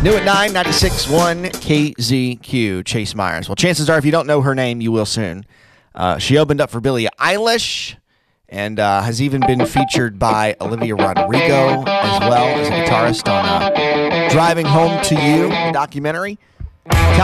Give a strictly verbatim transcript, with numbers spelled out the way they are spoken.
New at nine, ninety-six point one K Z Q, Chase Myers. Well, chances are if you don't know her name, you will soon. Uh, she opened up for Billie Eilish and uh, has even been featured by Olivia Rodrigo as well as a guitarist on uh, Driving Home to You, the documentary.